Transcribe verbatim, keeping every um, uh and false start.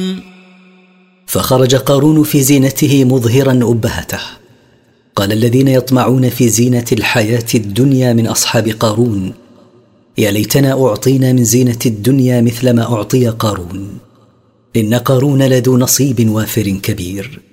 فخرج قارون في زينته مظهرا أبهته. قال الذين يطمعون في زينة الحياة الدنيا من أصحاب قارون: يا ليتنا أعطينا من زينة الدنيا مثل ما أعطي قارون، إن قارون لذو نصيب وافر كبير.